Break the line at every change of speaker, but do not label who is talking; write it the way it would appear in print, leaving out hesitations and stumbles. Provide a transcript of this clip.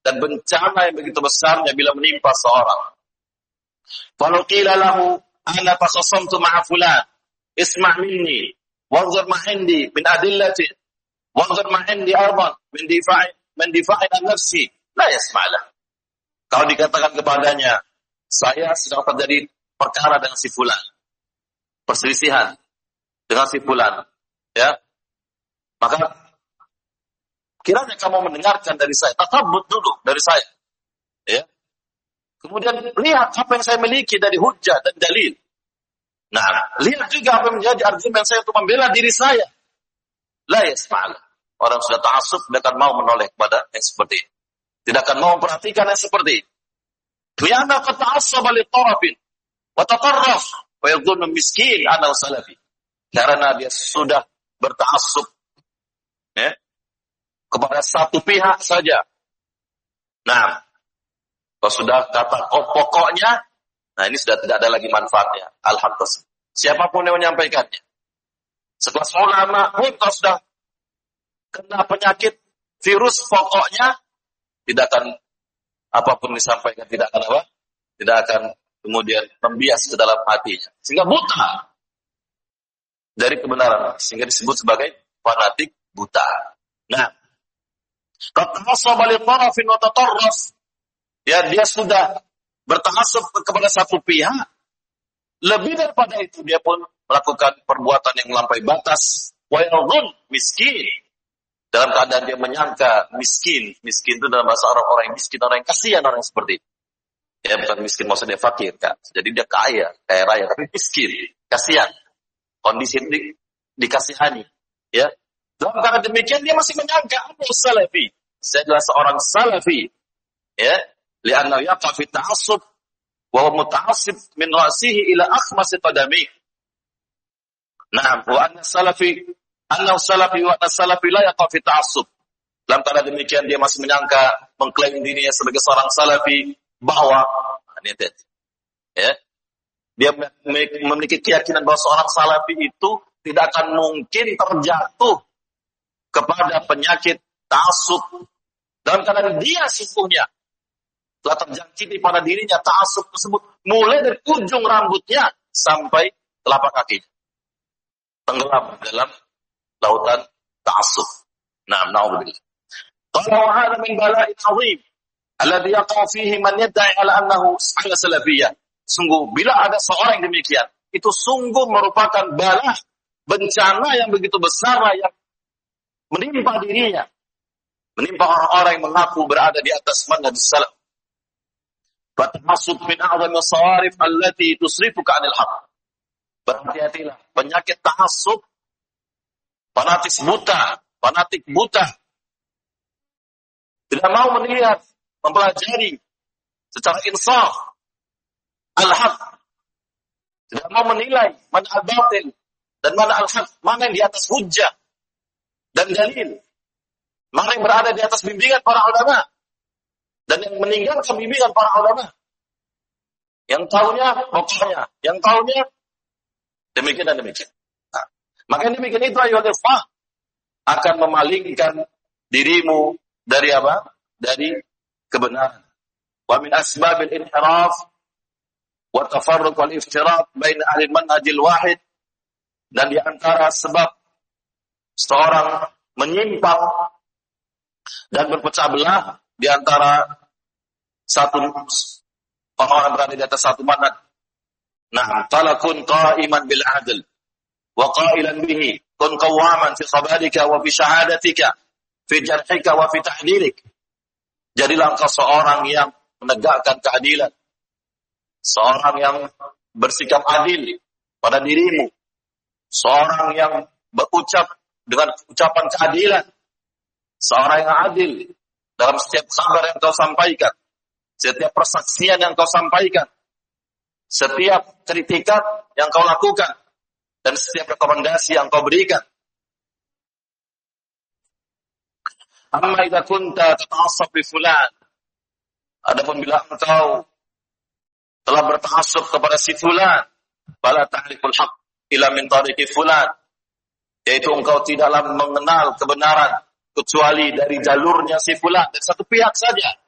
dan bencana yang begitu besarnya bila menimpa seorang. Falau qila lahu ana takhasamtu ma'a fulan isma' minni wanzur ma 'indi min adillati wanzur ma 'indi arban min difa'i an nafsi la yasma'lah. Kalau dikatakan kepadanya, saya sedang terjadi perkara dengan si fulan, perselisihan dengan si fulan, ya, maka kiranya kamu mendengarkan dari saya, tatabbut dulu dari saya, ya. Kemudian lihat apa yang saya miliki dari hujjah dan dalil. Nah, lihat juga apa yang menjadi argumen saya untuk membela diri saya. La yasma'lah. Orang sudah ta'assub tidak akan mau menoleh kepada yang seperti ini. Tidak akan mau memperhatikan yang seperti ini. Lianna qad ta'assaba li tarafin wa tatarraf wa yadhunnu miskin ana salafi. Karena dia sudah berta'assub, ya, kepada satu pihak saja. Nah, kalau sudah kata pokoknya, nah ini sudah tidak ada lagi manfaatnya. Alhamdulillah. Siapapun yang menyampaikannya. Sekelas ulama pun kalau sudah kena penyakit virus pokoknya, tidak akan apapun disampaikan, tidak akan apa? Tidak akan kemudian membias ke dalam hatinya. Sehingga buta dari kebenaran. Sehingga disebut sebagai fanatik buta. Nah, qad ta'assaba li tarafin wa tatarraf. Ya, dia sudah berta'assub kepada satu pihak. Lebih daripada itu, dia pun melakukan perbuatan yang melampaui batas. Wa yadhun miskin. Dalam keadaan dia menyangka miskin. Miskin itu dalam bahasa Arab orang yang miskin, orang yang kasihan, orang yang seperti itu. Ya, bukan miskin maksudnya fakir, kan. Jadi dia kaya raya, tapi miskin, kasihan. Kondisi ini dikasihani. Ya. Dalam keadaan demikian, dia masih menyangka aku salafi. Saya adalah seorang salafi. Ya. Lianna yaqa fi ta'assub wa huwa muta'assib min ra'sihi ila akhmasi qadami. Nah, wa anna salafi wa anna salafi la yaqa fi ta'assub. Dalam keadaan demikian dia masih menyangka, mengklaim dirinya sebagai seorang salafi, bahwa ya, dia memiliki keyakinan bahwa seorang salafi itu tidak akan mungkin terjatuh kepada penyakit ta'assub. Dalam keadaan dia sesungguhnya telah terjangkiti pada dirinya ta'assub tersebut, mulai dari ujung rambutnya sampai telapak kakinya, tenggelam dalam lautan ta'assub. Nah, na'udzubillah. Qala hadha min bala'in 'azim alladhi yaqa fihi man yad'i 'ala annahu salafiyyah. Sungguh bila ada seorang yang demikian, itu sungguh merupakan bala, bencana yang begitu besar yang menimpa dirinya, menimpa orang-orang yang mengaku berada di atas manhaj salaf. Fatahasub min a'zami sawarif allati tusrifuka 'anil haqq. Berhati-hatilah, penyakit tahassub, fanatik buta. Tidak mau melihat, mempelajari secara insaf al-haq. Tidak mau menilai mana al-batil dan mana al-haq, mana yang di atas hujjah dan dalil. Mana yang berada di atas bimbingan para ulama dan yang meninggalkan bimbingan para ulama. Yang tahunya pokoknya, yang tahunya demikian dan demikian. Nah, maka demikian itu ayo ikhwah akan memalingkan dirimu dari apa? Dari kebenaran. Wa min asbabil inhiraf wa tafarruq wal iftirat bain ahli manhajil wahid, dan di antara sebab seorang menyimpang dan berpecah belah di antara satu orang-orang berada di atas satu manhaj. Nah, qala kun qa'iman bil 'adl wa qailan bihi, kun qawaman fi khabarika wa fi syahadatika fi jarhika wa fi tahdilik. Jadilah engkau seorang yang menegakkan keadilan, seorang yang bersikap adil pada dirimu, seorang yang berucap dengan ucapan keadilan, seorang yang adil dalam setiap kabar yang kau sampaikan, setiap persaksian yang kau sampaikan, setiap kritikan yang kau lakukan, dan setiap rekomendasi yang kau berikan. Amma idza kunta tata'assab bi fulan. Adapun bila engkau telah berta'assub kepada si fulan, fala ta'riful haqq illa min tariqi fulan. Yaitu engkau tidaklah mengenal kebenaran kecuali dari jalurnya si fulan, dari satu pihak saja.